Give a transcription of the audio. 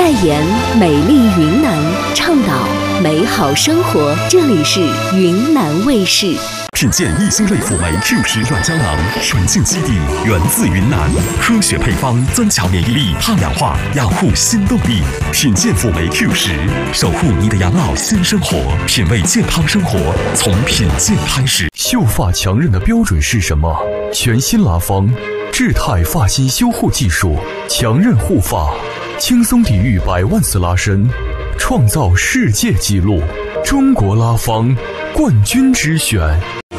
代言美丽云南，倡导美好生活。这里是云南卫视。 品鉴益兴瑞辅酶 Q10软胶囊，纯净基底，源自云南，科学配方，增强免疫力，抗氧化，养护新动力。品鉴辅酶 Q10，守护你的养老新生活，品味健康生活，从品鉴开始。 秀发强韧的标准是什么？全新拉芳智泰发型修护技术，强韧护发，轻松抵御100万次拉伸，创造世界纪录。中国拉芳冠军之选。